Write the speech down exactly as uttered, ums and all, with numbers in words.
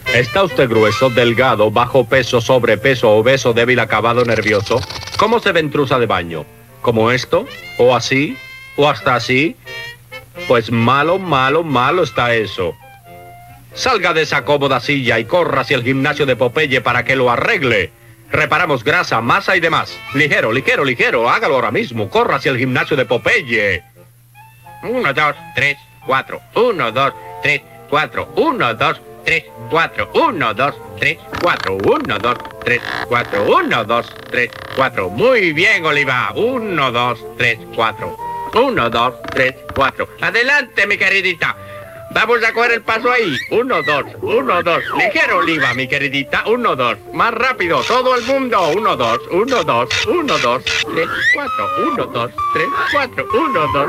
¿Está usted grueso, delgado, bajo peso, sobrepeso, obeso, débil, acabado, nervioso? ¿Cómo se ve en trusa de baño? ¿Como esto? ¿O así? ¿O hasta así? Pues malo, malo, malo está eso. Salga de esa cómoda silla y corra hacia el gimnasio de Popeye para que lo arregle. Reparamos grasa, masa y demás. Ligero, ligero, ligero. Hágalo ahora mismo. Corra hacia el gimnasio de Popeye. Uno, dos, tres, cuatro. Uno, dos, tres, cuatro. Uno, dos, tres, cuatro. Uno, dos, tres, cuatro. Uno, dos, tres, cuatro. Uno, dos, tres, cuatro. Muy bien, Oliva. Uno, dos, tres, cuatro. Uno, dos, tres, cuatro. Adelante, mi queridita. Vamos a coger el paso ahí. Uno, dos, uno, dos. Ligero, Oliva, mi queridita. Uno, dos. Más rápido, todo el mundo. Uno, dos, uno, dos, uno, dos, tres, cuatro. Uno, dos, tres, cuatro. Uno, dos.